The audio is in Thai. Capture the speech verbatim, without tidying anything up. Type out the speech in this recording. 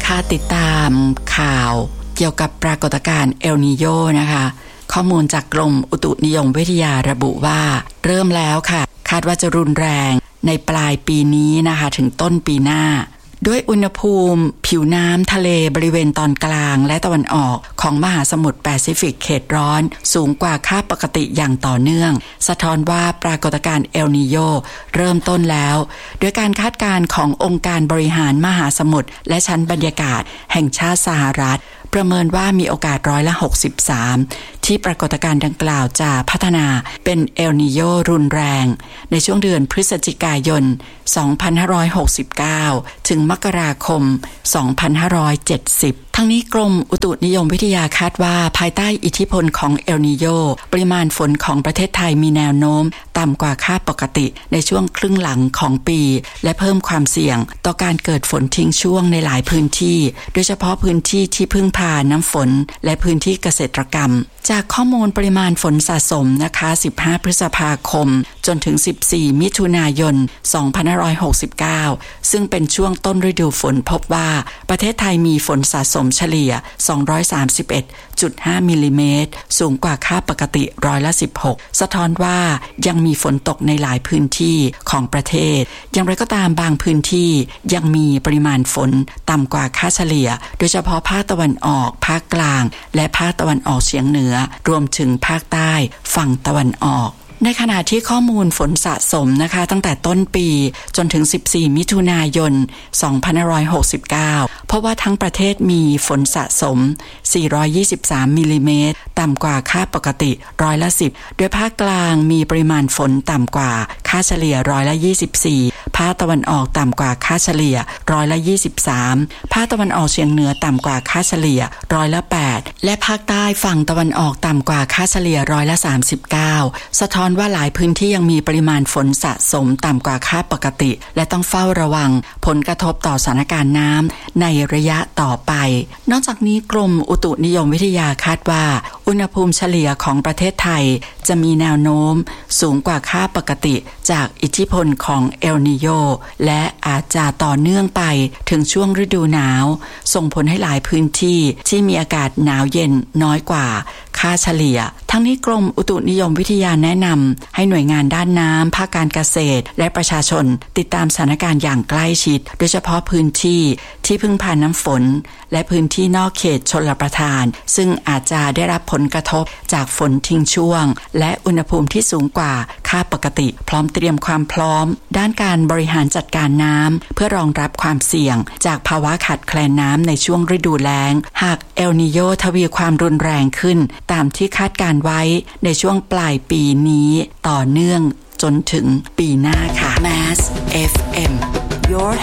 ค่ะติดตามข่าวเกี่ยวกับปรากฏการณ์เอลนีโญนะคะข้อมูลจากกรมอุตุนิยมวิทยาระบุว่าเริ่มแล้วค่ะคาดว่าจะรุนแรงในปลายปีนี้นะคะถึงต้นปีหน้าด้วยอุณหภูมิผิวน้ำทะเลบริเวณตอนกลางและตะวันออกของมหาสมุทรแปซิฟิกเขตร้อนสูงกว่าค่าปกติอย่างต่อเนื่องสะท้อนว่าปรากฏการณ์เอลนีโญเริ่มต้นแล้วโดยการคาดการณ์ขององค์การบริหารมหาสมุทรและชั้นบรรยากาศแห่งชาติสหรัฐประเมินว่ามีโอกาสร้อยละหกสิบสามที่ปรากฏการณ์ดังกล่าวจะพัฒนาเป็นเอลนีโญรุนแรงในช่วงเดือนพฤศจิกายนสองพันห้าร้อยหกสิบเก้าถึงมกราคมสองพันห้าร้อยเจ็ดสิบทั้งนี้กรมอุตุนิยมวิทยาคาดว่าภายใต้อิทธิพลของเอลนีโญปริมาณฝนของประเทศไทยมีแนวโน้มต่ำกว่าค่าปกติในช่วงครึ่งหลังของปีและเพิ่มความเสี่ยงต่อการเกิดฝนทิ้งช่วงในหลายพื้นที่โดยเฉพาะพื้นที่ที่พึ่งพาน้ำฝนและพื้นที่เกษตรกรรมจากข้อมูลปริมาณฝนสะสมนะคะสิบห้าพฤษภาคมจนถึงสิบสี่มิถุนายนสองพันห้าร้อยหกสิบเก้าซึ่งเป็นช่วงต้นฤดูฝนพบว่าประเทศไทยมีฝนสะสมเฉลี่ยสองร้อยสามสิบเอ็ดจุดห้า มิลลิเมตรสูงกว่าค่าปกติร้อยละสิบหกสะท้อนว่ายังมีฝนตกในหลายพื้นที่ของประเทศอย่างไรก็ตามบางพื้นที่ยังมีปริมาณฝนต่ำกว่าค่าเฉลี่ยโดยเฉพาะภาคตะวันออกภาคกลางและภาคตะวันออกเฉียงเหนือรวมถึงภาคใต้ฝั่งตะวันออกในขณะที่ข้อมูลฝนสะสมนะคะตั้งแต่ต้นปีจนถึงสิบสี่มิถุนายนสองพันห้าร้อยหกสิบเก้าเพราะว่าทั้งประเทศมีฝนสะสมสี่ร้อยยี่สิบสามมิลลิเมตรต่ำกว่าค่าปกติร้อยละสิบโดยภาคกลางมีปริมาณฝนต่ำกว่าค่าเฉลี่ยร้อยละยี่สิบสี่ภาคตะวันออกต่ำกว่าค่าเฉลี่ยร้อยละยี่สิบสามภาคตะวันออกเฉียงเหนือต่ำกว่าค่าเฉลี่ยร้อยละแปดและภาคใต้ฝั่งตะวันออกต่ำกว่าค่าเฉลี่ยร้อยละสามสิบเก้าสะท้อนว่าหลายพื้นที่ยังมีปริมาณฝนสะสมต่ำกว่าค่าปกติและต้องเฝ้าระวังผลกระทบต่อสถานการณ์น้ำในระยะต่อไปนอกจากนี้กรมอุตุนิยมวิทยาคาดว่าอุณหภูมิเฉลี่ยของประเทศไทยจะมีแนวโน้มสูงกว่าค่าปกติจากอิทธิพลของเอลนีโญและอาจจะต่อเนื่องไปถึงช่วงฤดูหนาวส่งผลให้หลายพื้นที่ที่มีอากาศหนาวเย็นน้อยกว่าค่าเฉลี่ยทั้งนี้กรมอุตุนิยมวิทยาแนะนำให้หน่วยงานด้านน้ำภาคการเกษตรและประชาชนติดตามสถานการณ์อย่างใกล้ชิดโดยเฉพาะพื้นที่ที่พึ่งพาน้ำฝนและพื้นที่นอกเขตชลประทานซึ่งอาจจะได้รับผลกระทบจากฝนทิ้งช่วงและอุณหภูมิที่สูงกว่าค่าปกติพร้อมเตรียมความพร้อมด้านการบริหารจัดการน้ำเพื่อรองรับความเสี่ยงจากภาวะขาดแคลนน้ำในช่วงฤดูแล้งหากเอลนีโญทวีความรุนแรงขึ้นตามที่คาดการไว้ในช่วงปลายปีนี้ต่อเนื่องจนถึงปีหน้าค่ะ Mass เอฟ เอ็ม Your